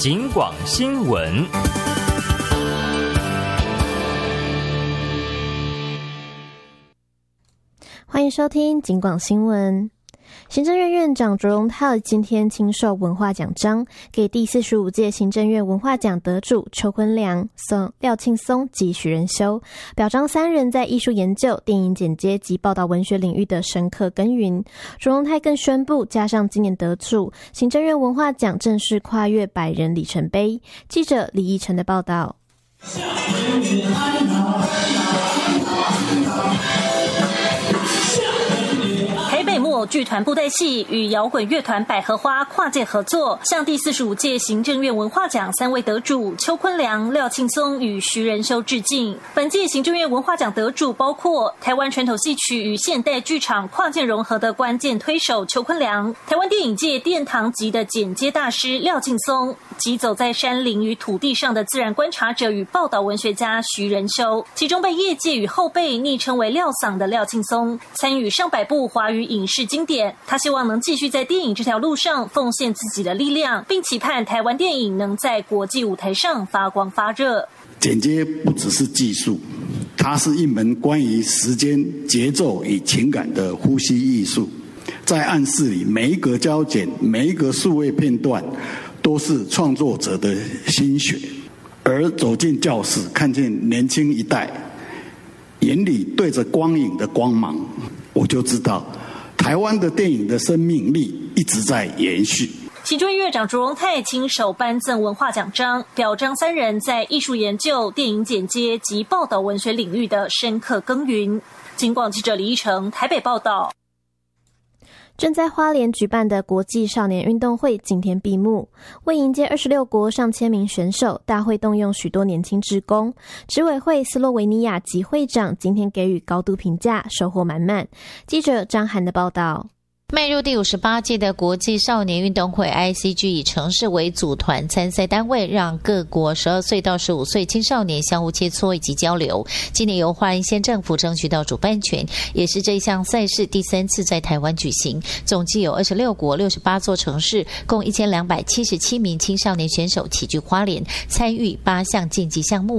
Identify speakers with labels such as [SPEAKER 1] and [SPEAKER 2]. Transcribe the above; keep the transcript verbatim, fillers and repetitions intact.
[SPEAKER 1] 警广新闻。
[SPEAKER 2] 欢迎收听警广新闻。行政院院长卓荣泰今天亲授文化奖章给第四十五届行政院文化奖得主邱坤良、宋廖庆松及许仁修，表彰三人在艺术研究、电影剪接及报道文学领域的深刻耕耘。卓荣泰更宣布，加上今年得主，行政院文化奖正式跨越百人里程碑。记者李义成的报道。
[SPEAKER 3] 木偶剧团布袋戏与摇滚乐团百合花跨界合作，向第四十五届行政院文化奖三位得主邱坤良、廖庆松与徐仁修致敬。本届行政院文化奖得主包括台湾传统戏曲与现代剧场跨界融合的关键推手邱坤良，台湾电影界殿堂级的剪接大师廖庆松，及走在山林与土地上的自然观察者与报道文学家徐仁修。其中被业界与后辈昵称为廖嗓的廖庆松，参与上百部华语影视经典，他希望能继续在电影这条路上奉献自己的力量，并期盼台湾电影能在国际舞台上发光发热。
[SPEAKER 4] 剪接不只是技术，它是一门关于时间、节奏与情感的呼吸艺术。在暗室里，每一个胶剪、每一个数位片段，都是创作者的心血。而走进教室，看见年轻一代眼里对着光影的光芒，我就知道台湾的电影的生命力一直在延续。
[SPEAKER 3] 行政院院长卓荣泰亲手颁赠文化奖章，表彰三人在艺术研究、电影剪接及报道文学领域的深刻耕耘。警广记者李依成台北报道。
[SPEAKER 2] 正在花莲举办的国际少年运动会今天闭幕，为迎接二十六国上千名选手，大会动用许多年轻志工。执委会斯洛维尼亚籍会长今天给予高度评价，收获满满。记者张涵的报道。
[SPEAKER 5] 迈入第五十八届的国际少年运动会 I C G 以城市为组团参赛单位，让各国十二岁到十五岁青少年相互切磋以及交流。今年由花莲县政府争取到主办权，也是这一项赛事第三次在台湾举行。总计有二十六国六十八座城市，共一千两百七十七名青少年选手齐聚花莲，参与八项竞技项目。